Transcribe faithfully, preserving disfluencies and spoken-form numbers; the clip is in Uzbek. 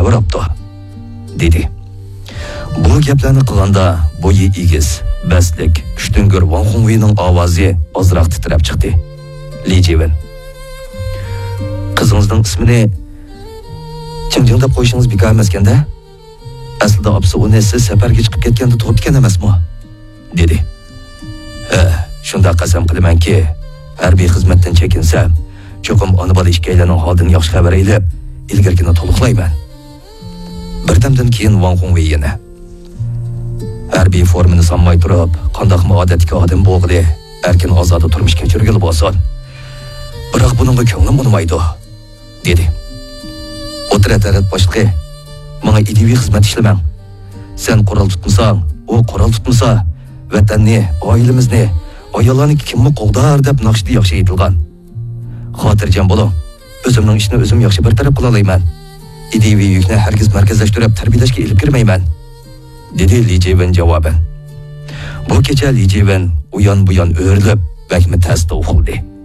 so'rabdi, dedi. Bu gaplarni qilganda bo'yi egiz, baslik, kuchtingir Wang Hongweining ovozi ozroq titrab chiqdi. Li Jiwen, qizingizning ismini Qingjing deb qo'yishingiz bekor emaskanda? Aslida opsi uni siz safarga chiqib ketganda tug'ibgan emasmi? dedi. Ha, shunda qasam qilamanki, harbiy xizmatdan chekinsam, cho'qim ona bola ikkalarining holidan yaxshi xabar elib, ilgarigini to'liqlayman. Birdamdan keyin Wang Hongwei yana harbiy formini sanmay turib, qandaqmi odatdagi odam bo'lg'ili, erkin ozoda turmush kechirgili bo'lsin. Biroq buningga ko'nglim unmaydi, dedi. O'tiratarat boshqa, menga idiviy xizmat ishlamang. Sen qurol tutmasang, u qurol tutmasa, vatanni, oilamizni, ayollarni kimni qo'g'dar deb naqshda yaxshi aytilgan. Xotirjam bo'ling. O'zimning ishni o'zim yaxshi bir taraf qila olmayman. Idiviy yukni hargiz markazlashtirib tarbiyalashga ilib kirmayman, dedi Li Jiwen javoban. Bu kecha Li Jiwen uyon buyon o'rlib, bakmi tasda uxildi.